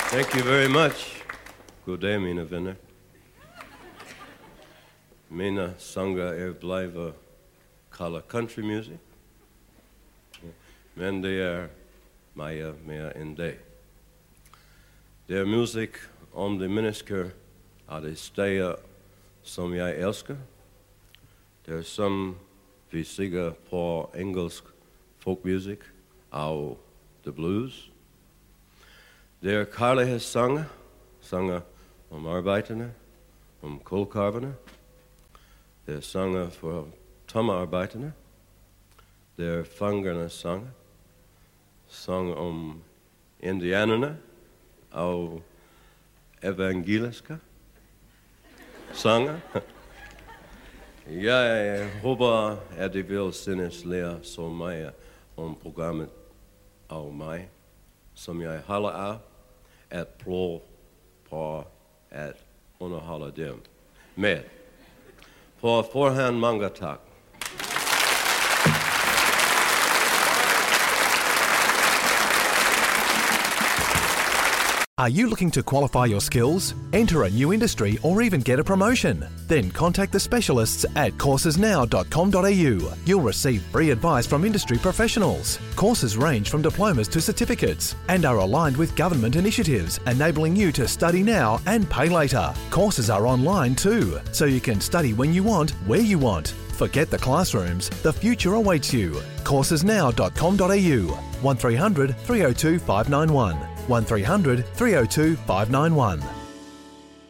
Thank you very much. God dag, mina vänner. Mina sånger blijven kalla country music. Men det mer än det. Det musik om de människor av de städer som jag älskar. Det som vi säger på engelsk folkmusik och the blues. Det kärlekssånger, sånger om arbetarna, om kolkarvarna. Det sånger för tommarbetarna. Det fångarnas sånger. Sång om indianerna och evangeliska sånger. Jag hoppas att de vill synas lära så mycket om programmet av mig som jag håller av att prova på att underhålla dem med. På förhand många tack. Are you looking to qualify your skills, enter a new industry or even get a promotion? Then contact the specialists at coursesnow.com.au. You'll receive free advice from industry professionals. Courses range from diplomas to certificates and are aligned with government initiatives, enabling you to study now and pay later. Courses are online too, so you can study when you want, where you want. Forget the classrooms, the future awaits you. Coursesnow.com.au 1300 302 591 1300 302 591.